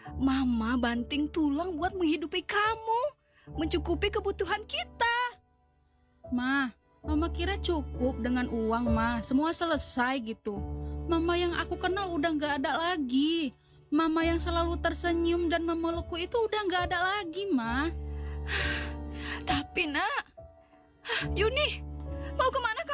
Mama banting tulang buat menghidupi kamu, mencukupi kebutuhan kita. Ma, Mama kira cukup dengan uang, Ma. Semua selesai gitu. Mama yang aku kenal udah gak ada lagi. Mama yang selalu tersenyum dan memelukku itu udah gak ada lagi, Ma. Tapi nak, Yuni, mau kemana